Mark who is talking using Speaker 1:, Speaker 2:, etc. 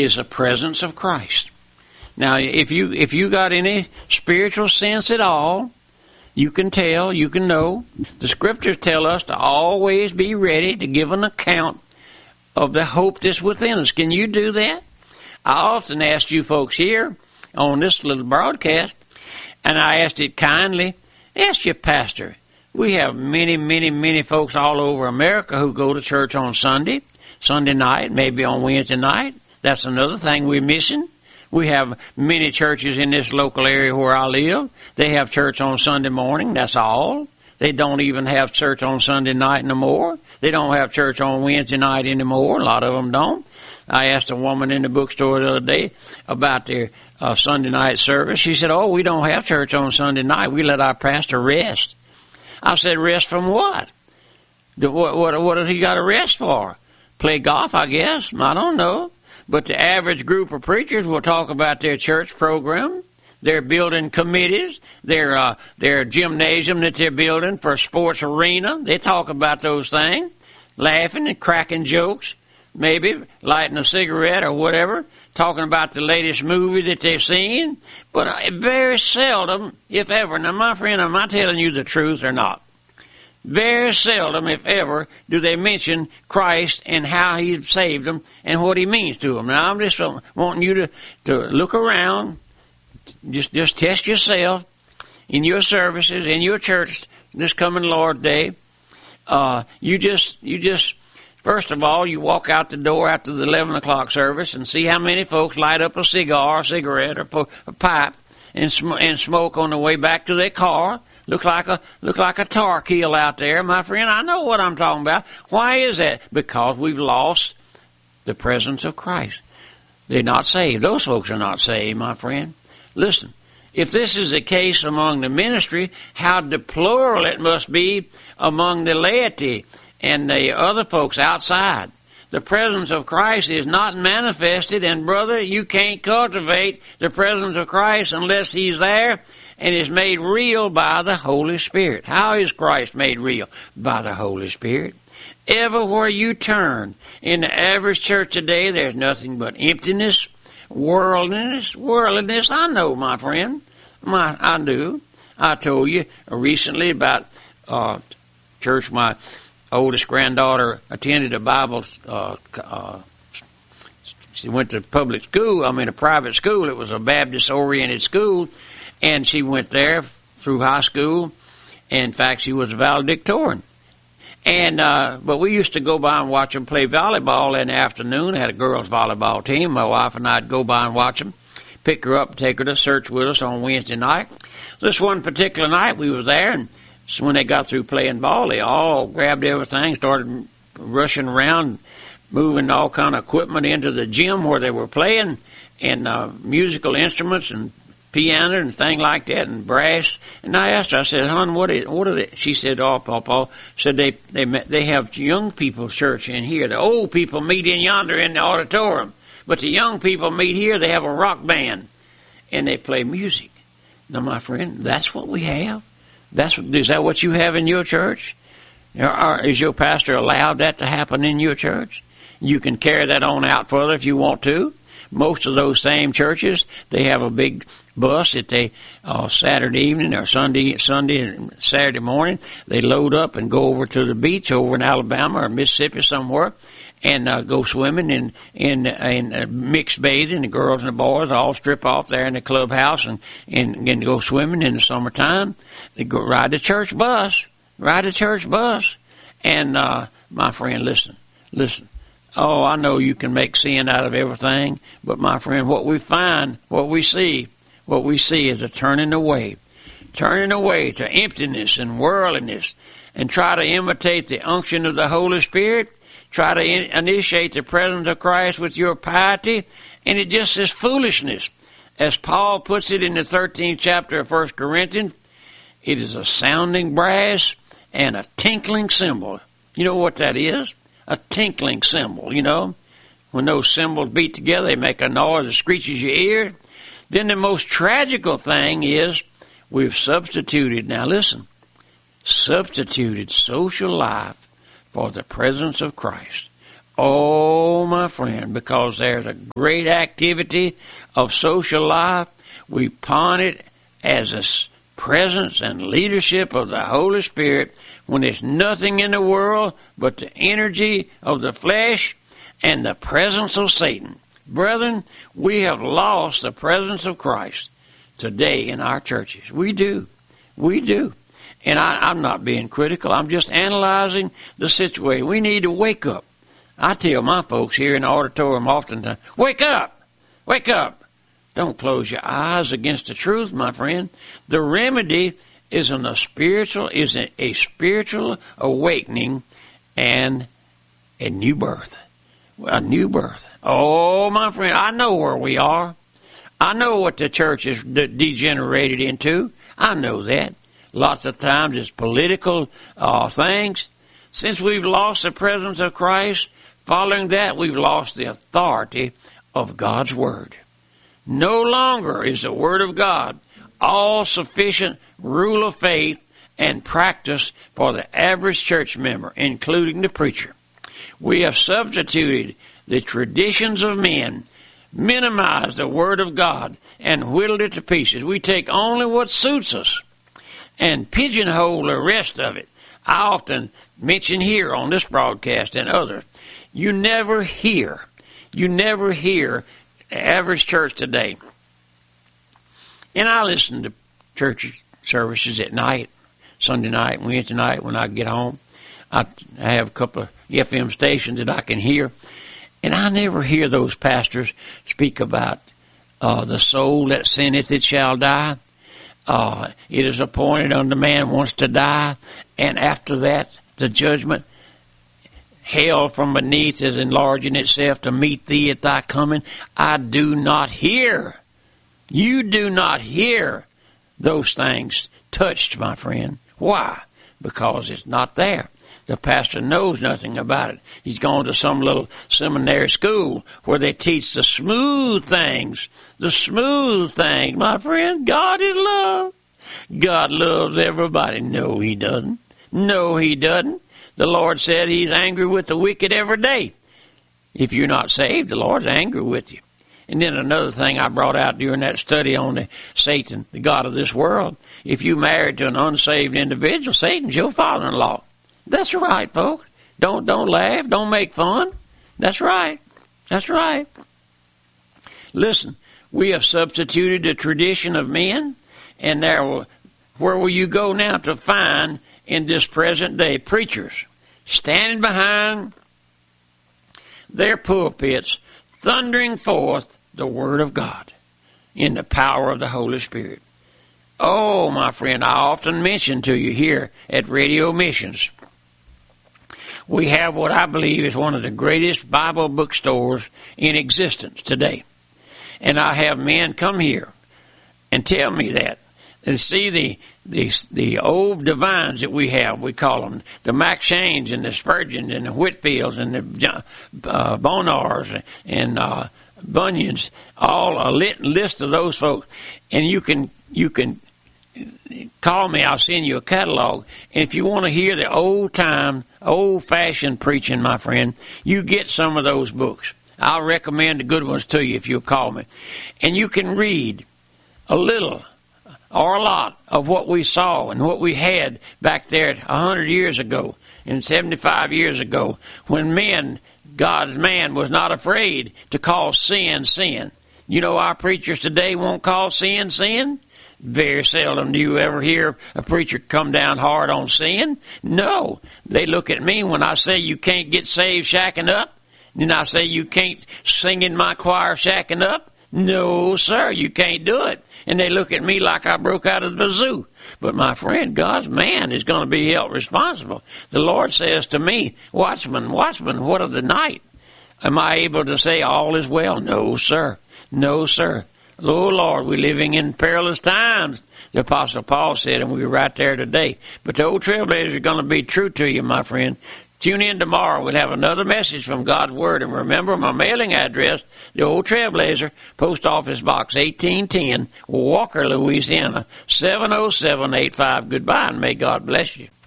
Speaker 1: is the presence of Christ. Now, if you got any spiritual sense at all, you can tell, you can know. The Scriptures tell us to always be ready to give an account of the hope that's within us. Can you do that? I often ask you folks here on this little broadcast, and I asked it kindly, ask your pastor. We have many folks all over America who go to church on Sunday night, maybe on Wednesday night. That's another thing we're missing. We have many churches in this local area where I live. They have church on Sunday morning, that's all. They don't even have church on Sunday night no more. They don't have church on Wednesday night anymore. A lot of them don't. I asked a woman in the bookstore the other day about their Sunday night service. She said, oh, we don't have church on Sunday night. We let our pastor rest. I said, rest from what? What has he got to rest for? Play golf, I guess. I don't know. But the average group of preachers will talk about their church program, their building committees, their gymnasium that they're building for a sports arena. They talk about those things, laughing and cracking jokes, maybe lighting a cigarette or whatever, talking about the latest movie that they've seen. But very seldom, if ever, now my friend, am I telling you the truth or not? Very seldom, if ever, do they mention Christ and how He saved them and what He means to them. Now, I'm just wanting you to look around, just test yourself in your services, in your church this coming Lord's Day. You just, first of all, you walk out the door after the 11 o'clock service and see how many folks light up a cigar, a cigarette, or a pipe and smoke on the way back to their car. Look like a tar keel out there, my friend. I know what I'm talking about. Why is that? Because we've lost the presence of Christ. They're not saved. Those folks are not saved, my friend. Listen, if this is the case among the ministry, how deplorable it must be among the laity and the other folks outside. The presence of Christ is not manifested, and brother, you can't cultivate the presence of Christ unless He's there and is made real by the Holy Spirit. How is Christ made real? By the Holy Spirit. Everywhere you turn in the average church today, there's nothing but emptiness, worldliness. I know, my friend. I do. I told you recently about church. My oldest granddaughter attended a Bible. She went to a private school. It was a Baptist-oriented school. And she went there through high school. In fact, she was a valedictorian. And but we used to go by and watch them play volleyball in the afternoon. I had a girls' volleyball team. My wife and I'd go by and watch them, pick her up, and take her to church with us on Wednesday night. This one particular night we was there, and so when they got through playing ball, they all grabbed everything, started rushing around, moving all kind of equipment into the gym where they were playing, and musical instruments and piano and thing like that, and brass. And I asked her, I said, hon, what are they? She said, oh, Papa, said they have young people's church in here. The old people meet in yonder in the auditorium. But the young people meet here, they have a rock band. And they play music. Now, my friend, that's what we have. Is that what you have in your church? Is your pastor allowed that to happen in your church? You can carry that on out further if you want to. Most of those same churches, they have a big bus that they Saturday evening or Sunday and Saturday morning, they load up and go over to the beach over in Alabama or Mississippi somewhere and go swimming and mixed bathing. The girls and the boys all strip off there in the clubhouse and go swimming in the summertime. They go ride the church bus. And my friend, listen. Oh, I know you can make sin out of everything, but my friend, what we see is a turning away to emptiness and worldliness, and try to imitate the unction of the Holy Spirit, try to initiate the presence of Christ with your piety, and it just is foolishness. As Paul puts it in the 13th chapter of 1 Corinthians, it is a sounding brass and a tinkling cymbal. You know what that is? A tinkling cymbal, you know. When those cymbals beat together, they make a noise that screeches your ear. Then the most tragical thing is we've substituted social life for the presence of Christ. Oh, my friend, because there's a great activity of social life. We pawn it as a presence and leadership of the Holy Spirit when there's nothing in the world but the energy of the flesh and the presence of Satan. Brethren, we have lost the presence of Christ today in our churches. We do. We do. And I'm not being critical. I'm just analyzing the situation. We need to wake up. I tell my folks here in the auditorium oftentimes, wake up! Wake up! Don't close your eyes against the truth, my friend. The remedy is a spiritual awakening and a new birth. A new birth. Oh, my friend, I know where we are. I know what the church is degenerated into. I know that. Lots of times it's political things. Since we've lost the presence of Christ, following that, we've lost the authority of God's Word. No longer is the Word of God all-sufficient rule of faith and practice for the average church member, including the preacher. We have substituted the traditions of men, minimized the Word of God, and whittled it to pieces. We take only what suits us and pigeonhole the rest of it. I often mention here on this broadcast and others, you never hear the average church today. And I listen to church services at night, Sunday night, Wednesday night when I get home. I have a couple of FM stations that I can hear. And I never hear those pastors speak about the soul that sinneth, it shall die. It is appointed unto man once to die, and after that, the judgment. Hell from beneath is enlarging itself to meet thee at thy coming. I do not hear. You do not hear those things touched, my friend. Why? Because it's not there. The pastor knows nothing about it. He's gone to some little seminary school where they teach the smooth things. The smooth things, my friend. God is love. God loves everybody. No, He doesn't. No, He doesn't. The Lord said He's angry with the wicked every day. If you're not saved, the Lord's angry with you. And then another thing I brought out during that study on the Satan, the god of this world. If you married to an unsaved individual, Satan's your father-in-law. That's right, folks. Don't laugh. Don't make fun. That's right. That's right. Listen, we have substituted the tradition of men, and where will you go now to find in this present day preachers standing behind their pulpits, thundering forth the Word of God in the power of the Holy Spirit? Oh, my friend, I often mention to you here at Radio Missions, we have what I believe is one of the greatest Bible bookstores in existence today. And I have men come here and tell me that. And see the old divines that we have, we call them, the Max Shanes and the Spurgeons and the Whitfields and the Bonars and Bunyans, all a list of those folks. And you can call me, I'll send you a catalog. And if you want to hear the old-fashioned preaching, my friend, you get some of those books. I'll recommend the good ones to you if you'll call me. And you can read a little or a lot of what we saw and what we had back there 100 years ago and 75 years ago when God's man was not afraid to call sin, sin. You know our preachers today won't call sin, sin? Very seldom do you ever hear a preacher come down hard on sin. No. They look at me when I say you can't get saved shacking up. And I say you can't sing in my choir shacking up. No, sir, you can't do it. And they look at me like I broke out of the zoo. But my friend, God's man is going to be held responsible. The Lord says to me, watchman, watchman, what of the night? Am I able to say all is well? No, sir. No, sir. Oh, Lord, we're living in perilous times, the Apostle Paul said, and we're right there today. But the old trailblazers are going to be true to you, my friend. Tune in tomorrow. We'll have another message from God's Word. And remember my mailing address, the Old Trailblazer, Post Office Box 1810, Walker, Louisiana, 70785. Goodbye, and may God bless you.